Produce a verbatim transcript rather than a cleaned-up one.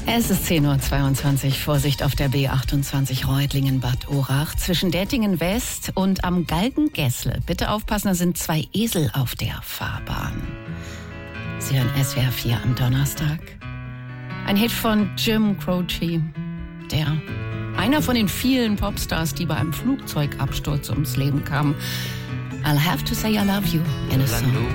Es ist zehn Uhr zweiundzwanzig. Vorsicht auf der B achtundzwanzig Reutlingen-Bad Urach zwischen Dettingen West und am Galgen-Gessle. Bitte aufpassen, da sind zwei Esel auf der Fahrbahn. Sie hören S W R vier am Donnerstag. Ein Hit von Jim Croce, der einer von den vielen Popstars, die bei einem Flugzeugabsturz ums Leben kamen. I'll have to say I love you in a song.